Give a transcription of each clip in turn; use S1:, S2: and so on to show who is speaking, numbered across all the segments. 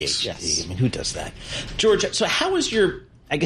S1: Yes. I mean, who does that? George, so how is your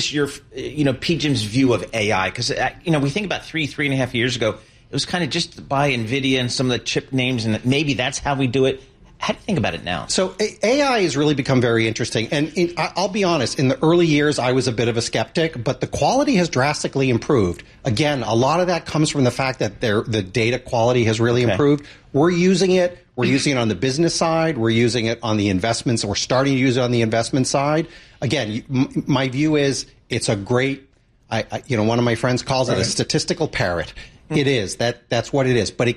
S1: PGIM's view of AI? Because, we think about 3.5 years ago, it was kind of just by NVIDIA and some of the chip names, and maybe that's how we do it. How do you think about it now?
S2: So AI has really become very interesting. And I'll be honest, in the early years, I was a bit of a skeptic, but the quality has drastically improved. Again, a lot of that comes from the fact that the data quality has really improved. We're using it. We're using it on the business side. We're using it on the investments. We're starting to use it on the investment side. Again, my view is it's a great, one of my friends calls it a statistical parrot. It is. That's what it is. But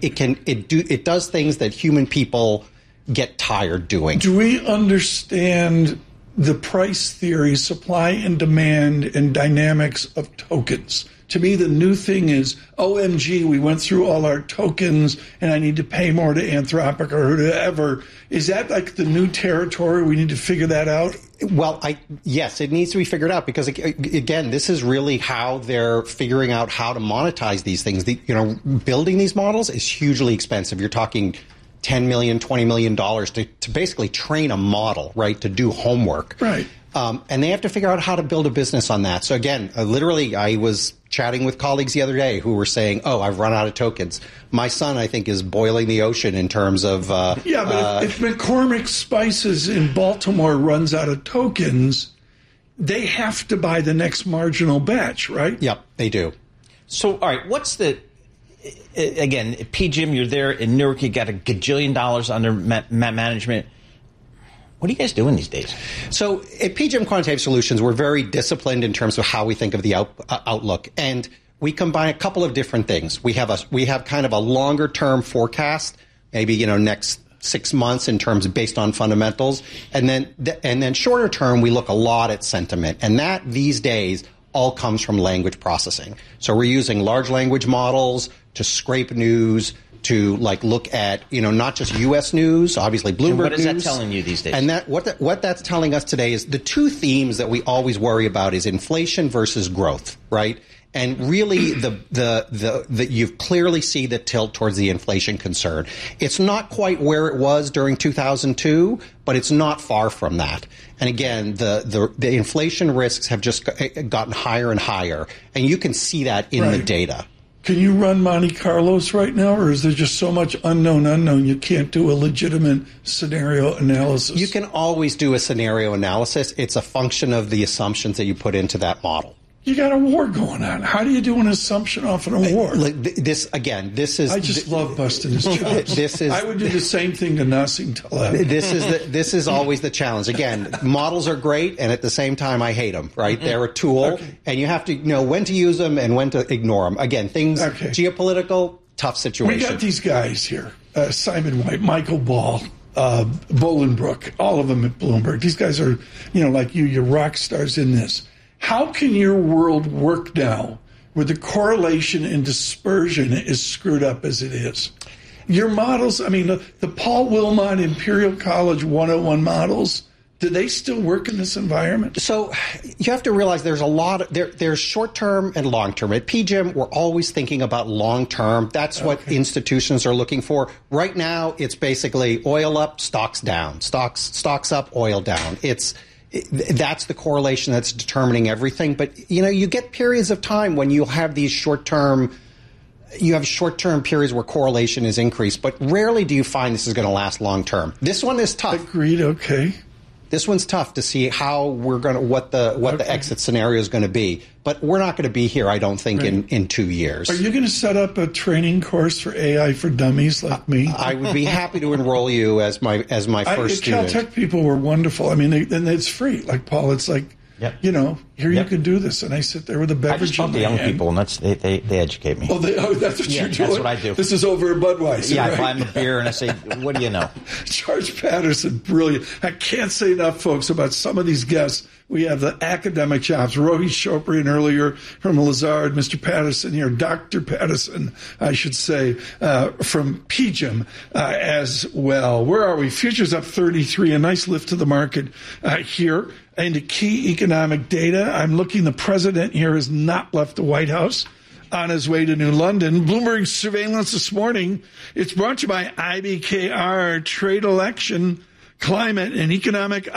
S2: it does things that human people get tired doing.
S3: Do we understand the price theory, supply and demand, and dynamics of tokens? To me, the new thing is, OMG, we went through all our tokens and I need to pay more to Anthropic or whoever. Is that like the new territory? We need to figure that out?
S2: Well, yes, it needs to be figured out because, again, this is really how they're figuring out how to monetize these things. Building these models is hugely expensive. You're talking $10 million, $20 million to basically train a model, right, to do homework.
S3: Right.
S2: And they have to figure out how to build a business on that. So, again, literally, I was chatting with colleagues the other day who were saying, I've run out of tokens. My son, I think, is boiling the ocean in terms of...
S3: but if McCormick Spices in Baltimore runs out of tokens, they have to buy the next marginal batch, right?
S2: Yep, they do.
S1: So, all right, what's the... Again, PGIM, you're there in Newark, you got $1 gajillion under management. What are you guys doing these days?
S2: So at PGIM Quantitative Solutions, we're very disciplined in terms of how we think of the outlook. And we combine a couple of different things. We have kind of a longer term forecast, maybe, next 6 months in terms of based on fundamentals. And then shorter term, we look a lot at sentiment. And that these days all comes from language processing. So we're using large language models to scrape news, to look at, not just U.S. news, obviously Bloomberg News. And
S1: what is that telling you these days?
S2: And what that's telling us today is the two themes that we always worry about is inflation versus growth, right? And really, you clearly see the tilt towards the inflation concern. It's not quite where it was during 2002, but it's not far from that. And again, the inflation risks have just gotten higher and higher, and you can see that in the data.
S3: Can you run Monte Carlos right now, or is there just so much unknown you can't do a legitimate scenario analysis?
S2: You can always do a scenario analysis. It's a function of the assumptions that you put into that model.
S3: You got a war going on. How do you do an assumption off of a war?
S2: This is...
S3: I just love busting his chops. I would do the same thing to Nassim Taleb.
S2: This is always the challenge. Again, models are great, and at the same time, I hate them, right? They're a tool, and you have to know when to use them and when to ignore them. Again, geopolitical, tough situation.
S3: We got these guys here, Simon White, Michael Ball, Bolingbrook, all of them at Bloomberg. These guys are, like you're rock stars in this. How can your world work now where the correlation and dispersion is screwed up as it is? Your models, the Paul Wilmot Imperial College 101 models, do they still work in this environment?
S2: So you have to realize there's a lot. There's short-term and long-term. At PGIM, we're always thinking about long-term. That's what institutions are looking for. Right now, it's basically oil up, stocks down. Stocks up, oil down. That's the correlation that's determining everything. But, you get periods of time when you'll have these short-term periods where correlation is increased, but rarely do you find this is going to last long-term. This one is tough.
S3: Agreed, okay.
S2: This one's tough to see how we're going to, what the exit scenario is going to be. But we're not going to be here, I don't think, in 2 years.
S3: Are you going to set up a training course for AI for dummies like me?
S2: I would be happy to enroll you as my first student.
S3: Caltech people were wonderful. And it's free. Like, Paul, it's like, you can do this. And I sit there with a beverage.
S1: I just talk to young people, and they educate me.
S3: That's what you're doing?
S1: That's what I do.
S3: This is over at Budweiser,
S1: I buy them a beer, and I say, what do you know?
S3: George Patterson, brilliant. I can't say enough, folks, about some of these guests. We have the academic chops. Rohit Chopra earlier from Lazard, Mr. Patterson here, Dr. Patterson, I should say, from PGIM as well. Where are we? Futures up 33, a nice lift to the market here. Into key economic data, I'm looking, the president here has not left the White House on his way to New London. Bloomberg surveillance this morning. It's brought to you by IBKR Trade Election. climate and economic